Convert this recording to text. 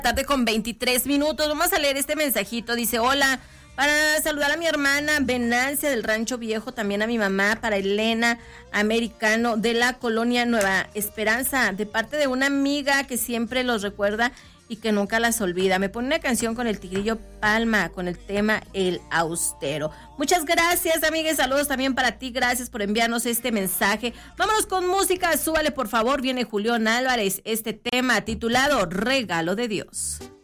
Tarde con 23 minutos. Vamos a leer este mensajito. Dice: hola, para saludar a mi hermana Venancia del Rancho Viejo, también a mi mamá, para Elena Americano de la colonia Nueva Esperanza, de parte de una amiga que siempre los recuerda y que nunca las olvida. Me pone una canción con el Tigrillo Palma, con el tema El Austero. Muchas gracias, amigas. Saludos también para ti. Gracias por enviarnos este mensaje. Vámonos con música. Súbale, por favor. Viene Julián Álvarez. Este tema titulado Regalo de Dios.